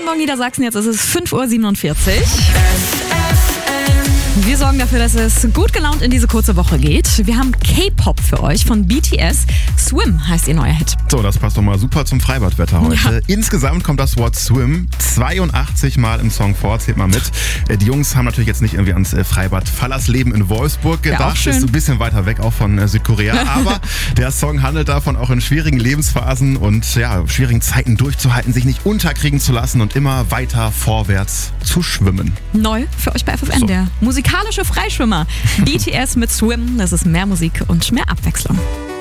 Morgen Niedersachsen, jetzt ist es 5:47 Uhr. Wir sorgen dafür, dass es gut gelaunt in diese kurze Woche geht. Wir haben K-Pop für euch von BTS. Swim heißt ihr neuer Hit. So, das passt doch mal super zum Freibadwetter heute. Ja. Insgesamt kommt das Wort Swim 82 Mal im Song vor, zählt mal mit. Die Jungs haben natürlich jetzt nicht irgendwie ans Freibad Fallersleben in Wolfsburg Ja, auch gedacht. schön. Ist ein bisschen weiter weg auch von Südkorea. Aber der Song handelt davon, auch in schwierigen Lebensphasen und schwierigen Zeiten durchzuhalten, sich nicht unterkriegen zu lassen und immer weiter vorwärts zu schwimmen. Neu für euch bei FFN, der musikalische Freischwimmer. BTS mit Swim, das ist mehr Musik und mehr Abwechslung.